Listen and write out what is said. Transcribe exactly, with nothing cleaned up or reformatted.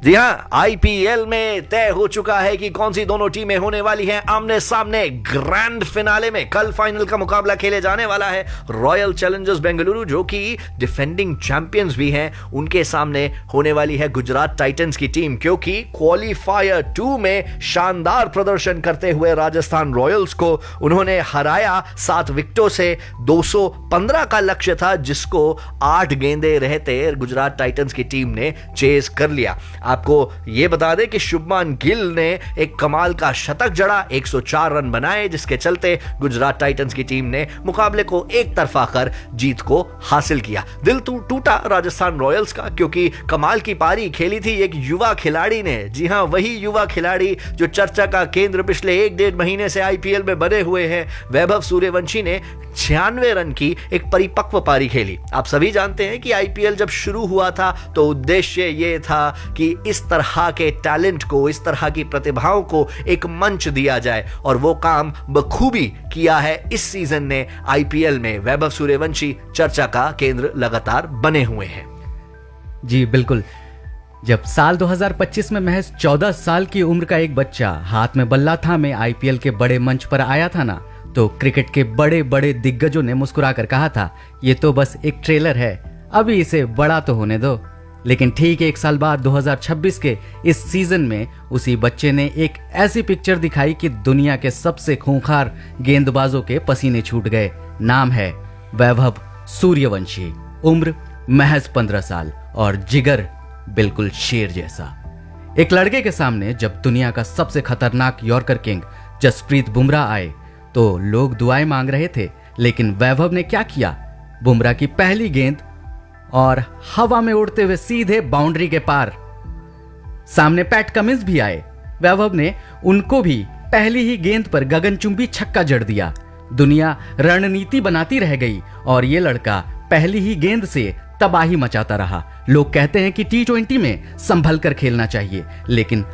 जी हाँ, आईपीएल में तय हो चुका है कि कौन सी दोनों टीमें होने वाली हैं आमने सामने ग्रैंड फिनाले में। कल फाइनल का मुकाबला खेले जाने वाला है रॉयल चैलेंजर्स बेंगलुरु, जो कि डिफेंडिंग चैंपियंस भी हैं, उनके सामने होने वाली है गुजरात टाइटंस की टीम, क्योंकि क्वालिफायर टू में शानदार प्रदर्शन करते हुए राजस्थान रॉयल्स को उन्होंने हराया सात विकेटों से। दो सौ पंद्रह का लक्ष्य था, जिसको आठ गेंदे रहते गुजरात टाइटंस की टीम ने चेज कर लिया। आपको यह बता दें कि शुभमान गिल ने एक कमाल का शतक जड़ा, एक सौ चार रन बनाए, जिसके चलते गुजरात टाइटंस की टीम ने मुकाबले को एक तरफा कर जीत को हासिल किया। दिल टूटा राजस्थान रॉयल्स का, क्योंकि कमाल की पारी खेली थी एक युवा खिलाड़ी ने। जी हां, वही युवा खिलाड़ी जो चर्चा का केंद्र पिछले एक डेढ़ महीने से आईपीएल में बने हुए हैं। वैभव सूर्यवंशी ने छियानवे रन की एक परिपक्व पारी खेली। आप सभी जानते हैं कि आईपीएल जब शुरू हुआ था तो उद्देश्य यह था कि इस तरह के टैलेंट को, इस तरह की प्रतिभाओं को एक मंच दिया जाए, और वो काम बखूबी किया है इस सीजन ने आईपीएल में। वैभव सूर्यवंशी चर्चा का केंद्र लगातार बने हुए हैं। जी बिल्कुल। जब साल दो हज़ार पच्चीस में महज चौदह साल की उम्र का एक बच्चा हाथ में बल्ला थामे आईपीएल के बड़े मंच पर आया था ना, तो क्रिकेट के बड़े बड़े दिग्गजों ने मुस्कुराकर कहा था, ये तो बस एक ट्रेलर है, अभी इसे बड़ा तो होने दो। लेकिन ठीक एक साल बाद दो हज़ार छब्बीस के इस सीजन में उसी बच्चे ने एक ऐसी पिक्चर दिखाई कि दुनिया के सबसे खूंखार गेंदबाजों के पसीने छूट गए। नाम है वैभव सूर्यवंशी, उम्र महज पंद्रह साल और जिगर बिल्कुल शेर जैसा। एक लड़के के सामने जब दुनिया का सबसे खतरनाक यॉर्कर किंग जसप्रीत बुमराह आए तो लोग दुआएं मांग रहे थे, लेकिन वैभव ने क्या किया? बुमराह की पहली गेंद और हवा में उड़ते हुए सीधे बाउंड्री के पार। सामने पैट कमिंस भी आए, वैभव ने उनको भी पहली ही गेंद पर गगनचुंबी छक्का जड़ दिया। दुनिया रणनीति बनाती रह गई और ये लड़का पहली ही गेंद से तबाही मचाता रहा। लोग कहते हैं कि टी ट्वेंटी में संभल कर खेलना चाहिए, लेकिन